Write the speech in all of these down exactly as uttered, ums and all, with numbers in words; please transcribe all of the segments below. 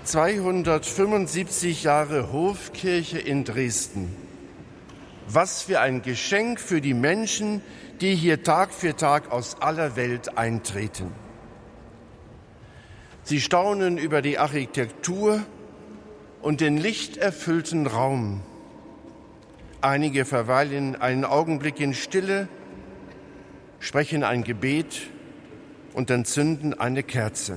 zweihundertfünfundsiebzig Jahre Hofkirche in Dresden. Was für ein Geschenk für die Menschen, die hier Tag für Tag aus aller Welt eintreten. Sie staunen über die Architektur und den lichterfüllten Raum. Einige verweilen einen Augenblick in Stille, sprechen ein Gebet und entzünden eine Kerze.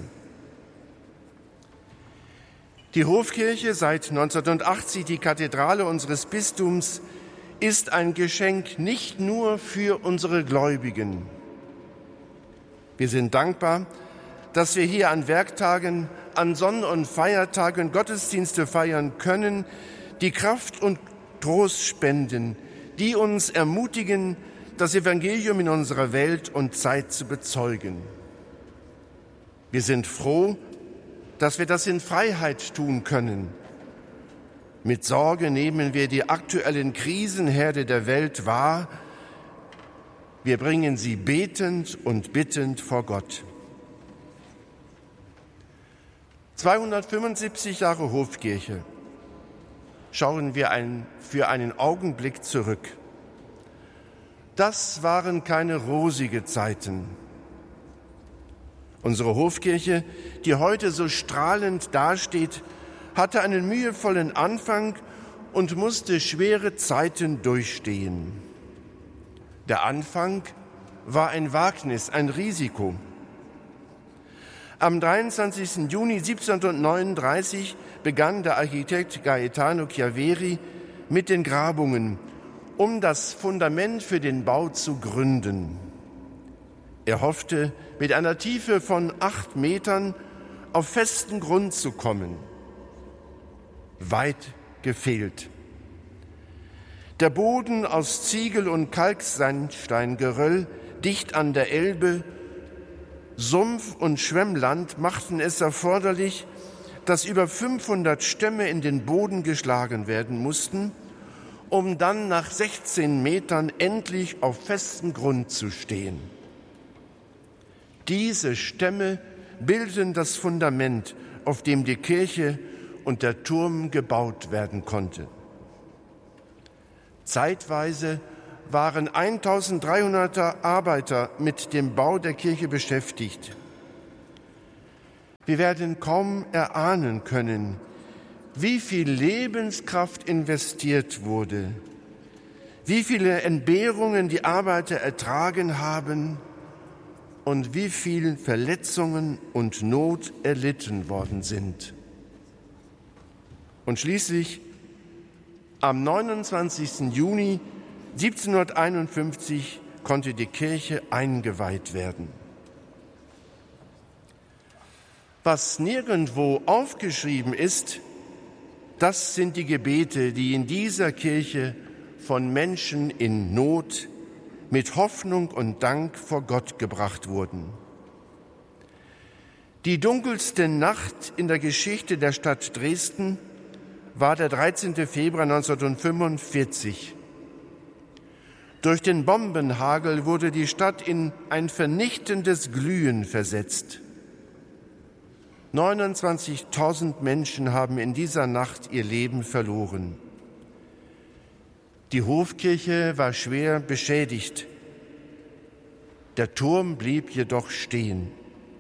Die Hofkirche, seit neunzehnhundertachtzig die Kathedrale unseres Bistums, ist ein Geschenk nicht nur für unsere Gläubigen. Wir sind dankbar, dass wir hier an Werktagen, an Sonn- und Feiertagen Gottesdienste feiern können, die Kraft und Trost spenden, die uns ermutigen, das Evangelium in unserer Welt und Zeit zu bezeugen. Wir sind froh, dass wir das in Freiheit tun können. Mit Sorge nehmen wir die aktuellen Krisenherde der Welt wahr. Wir bringen sie betend und bittend vor Gott. zweihundertfünfundsiebzig Jahre Hofkirche. Schauen wir ein, für einen Augenblick zurück. Das waren keine rosige Zeiten. Unsere Hofkirche, die heute so strahlend dasteht, hatte einen mühevollen Anfang und musste schwere Zeiten durchstehen. Der Anfang war ein Wagnis, ein Risiko. Am dreiundzwanzigsten Juni siebzehnhundertneununddreißig begann der Architekt Gaetano Chiaveri mit den Grabungen, um das Fundament für den Bau zu gründen. Er hoffte, mit einer Tiefe von acht Metern auf festen Grund zu kommen. Weit gefehlt. Der Boden aus Ziegel- und Kalksandsteingeröll dicht an der Elbe, Sumpf- und Schwemmland machten es erforderlich, dass über fünfhundert Stämme in den Boden geschlagen werden mussten, um dann nach sechzehn Metern endlich auf festem Grund zu stehen. Diese Stämme bilden das Fundament, auf dem die Kirche und der Turm gebaut werden konnte. Zeitweise waren eintausenddreihundert Arbeiter mit dem Bau der Kirche beschäftigt. Wir werden kaum erahnen können, wie viel Lebenskraft investiert wurde, wie viele Entbehrungen die Arbeiter ertragen haben und wie viele Verletzungen und Not erlitten worden sind. Und schließlich am neunundzwanzigsten Juni siebzehnhunderteinundfünfzig konnte die Kirche eingeweiht werden. Was nirgendwo aufgeschrieben ist, das sind die Gebete, die in dieser Kirche von Menschen in Not mit Hoffnung und Dank vor Gott gebracht wurden. Die dunkelste Nacht in der Geschichte der Stadt Dresden war der dreizehnten Februar neunzehnhundertfünfundvierzig. Durch den Bombenhagel wurde die Stadt in ein vernichtendes Glühen versetzt. neunundzwanzigtausend Menschen haben in dieser Nacht ihr Leben verloren. Die Hofkirche war schwer beschädigt. Der Turm blieb jedoch stehen.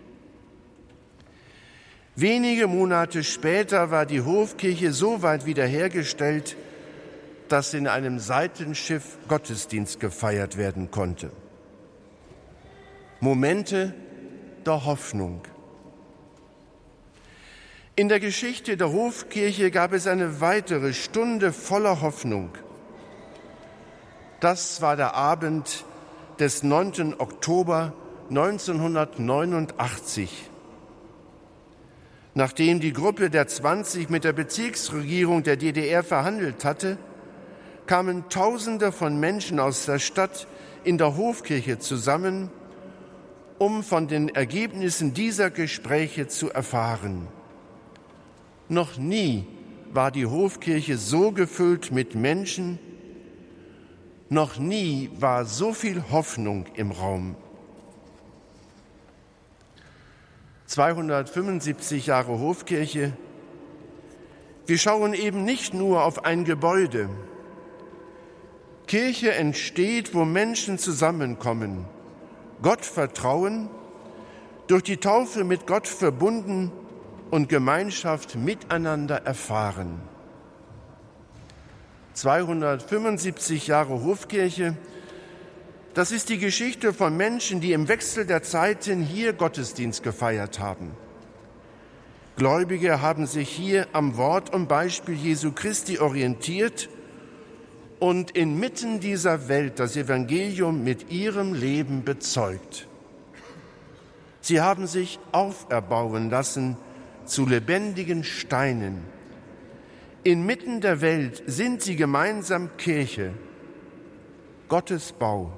Wenige Monate später war die Hofkirche so weit wiederhergestellt, dass in einem Seitenschiff Gottesdienst gefeiert werden konnte. Momente der Hoffnung. In der Geschichte der Hofkirche gab es eine weitere Stunde voller Hoffnung. Das war der Abend des neunten Oktober neunzehnhundertneunundachtzig. Nachdem die Gruppe der zwanzig mit der Bezirksregierung der D D R verhandelt hatte, kamen Tausende von Menschen aus der Stadt in der Hofkirche zusammen, um von den Ergebnissen dieser Gespräche zu erfahren. Noch nie war die Hofkirche so gefüllt mit Menschen, noch nie war so viel Hoffnung im Raum. zweihundertfünfundsiebzig Jahre Hofkirche, Wir schauen eben nicht nur auf ein Gebäude. Kirche entsteht, wo Menschen zusammenkommen, Gott vertrauen, durch die Taufe mit Gott verbunden und Gemeinschaft miteinander erfahren. zweihundertfünfundsiebzig Jahre Hofkirche, das ist die Geschichte von Menschen, die im Wechsel der Zeiten hier Gottesdienst gefeiert haben. Gläubige haben sich hier am Wort und Beispiel Jesu Christi orientiert und inmitten dieser Welt das Evangelium mit ihrem Leben bezeugt. Sie haben sich auferbauen lassen zu lebendigen Steinen. Inmitten der Welt sind sie gemeinsam Kirche, Gottes Bau.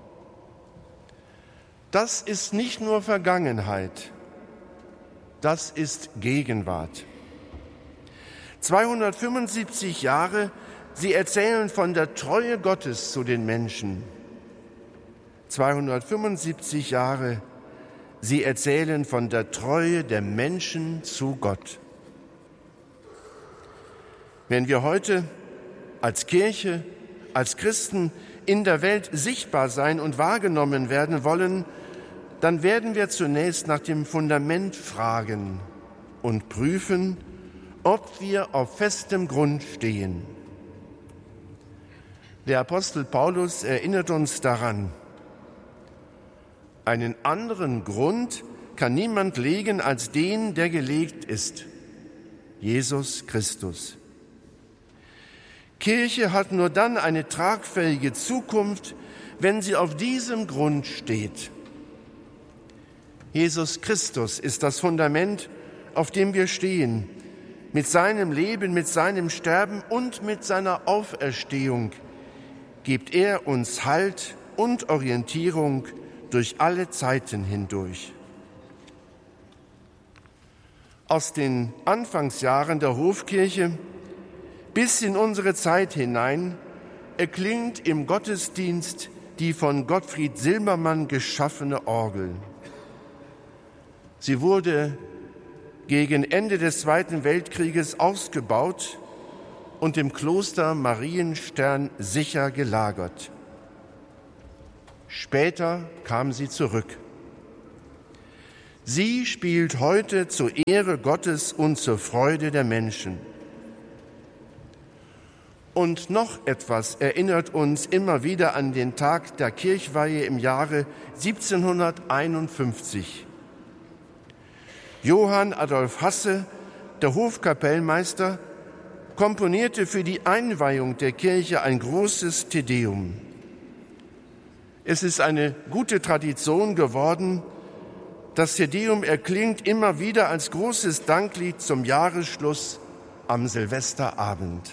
Das ist nicht nur Vergangenheit, das ist Gegenwart. zweihundertfünfundsiebzig Jahre, sie erzählen von der Treue Gottes zu den Menschen. zweihundertfünfundsiebzig Jahre, sie erzählen von der Treue der Menschen zu Gott. Wenn wir heute als Kirche, als Christen in der Welt sichtbar sein und wahrgenommen werden wollen, dann werden wir zunächst nach dem Fundament fragen und prüfen, ob wir auf festem Grund stehen. Der Apostel Paulus erinnert uns daran: Einen anderen Grund kann niemand legen als den, der gelegt ist, Jesus Christus. Kirche hat nur dann eine tragfähige Zukunft, wenn sie auf diesem Grund steht. Jesus Christus ist das Fundament, auf dem wir stehen. Mit seinem Leben, mit seinem Sterben und mit seiner Auferstehung gibt er uns Halt und Orientierung durch alle Zeiten hindurch. Aus den Anfangsjahren der Hofkirche bis in unsere Zeit hinein erklingt im Gottesdienst die von Gottfried Silbermann geschaffene Orgel. Sie wurde gegen Ende des Zweiten Weltkrieges ausgebaut und im Kloster Marienstern sicher gelagert. Später kam sie zurück. Sie spielt heute zur Ehre Gottes und zur Freude der Menschen. Und noch etwas erinnert uns immer wieder an den Tag der Kirchweihe im Jahre siebzehnhunderteinundfünfzig. Johann Adolf Hasse, der Hofkapellmeister, komponierte für die Einweihung der Kirche ein großes Te Deum. Es ist eine gute Tradition geworden. Das Te Deum erklingt immer wieder als großes Danklied zum Jahresschluss am Silvesterabend.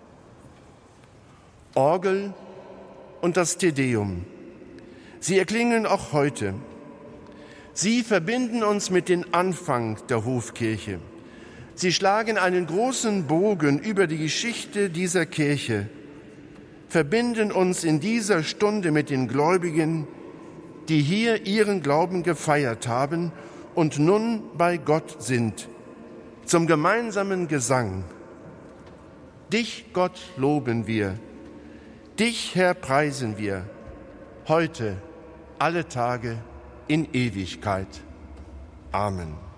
Orgel und das Te Deum, sie erklingen auch heute. Sie verbinden uns mit dem Anfang der Hofkirche. Sie schlagen einen großen Bogen über die Geschichte dieser Kirche, verbinden uns in dieser Stunde mit den Gläubigen, die hier ihren Glauben gefeiert haben und nun bei Gott sind, zum gemeinsamen Gesang. Dich, Gott, loben wir, dich, Herr, preisen wir, heute, alle Tage, in Ewigkeit. Amen.